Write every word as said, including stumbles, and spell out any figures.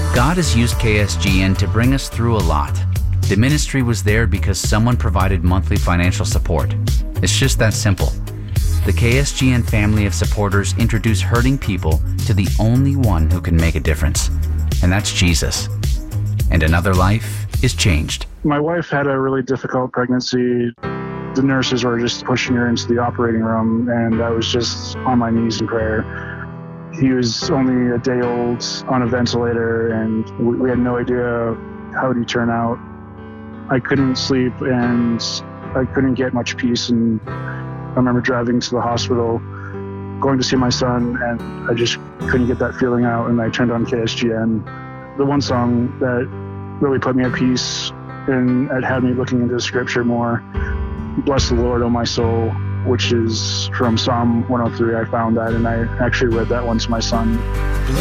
God has used K S G N to bring us through a lot. The ministry was there because someone provided monthly financial support. It's just that simple. The K S G N family of supporters introduce hurting people to the only one who can make a difference, and that's Jesus. And another life is changed. My wife had a really difficult pregnancy. The nurses were just pushing her into the operating room, and I was just on my knees in prayer. He was only a day old on a ventilator, and we had no idea how he'd turn out. I couldn't sleep, and I couldn't get much peace. And I remember driving to the hospital, going to see my son, and I just couldn't get that feeling out. And I turned on K S G N. The one song that really put me at peace and it had me looking into Scripture more, "Bless the Lord, O my soul," which is from Psalm one oh three. I found that, and I actually read that one to my son.